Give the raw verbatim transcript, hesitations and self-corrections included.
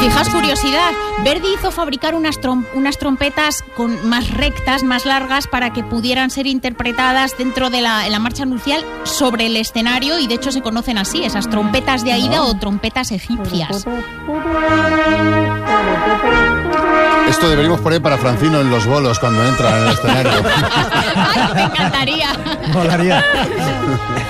Fijaos, curiosidad, Verdi hizo fabricar unas, trom- unas trompetas con más rectas, más largas, para que pudieran ser interpretadas dentro de la, en la marcha nupcial sobre el escenario, y de hecho se conocen así, esas trompetas de Aida o trompetas egipcias. Esto deberíamos poner para Francino en los bolos cuando entra en el escenario. Ay, me encantaría. Molaría.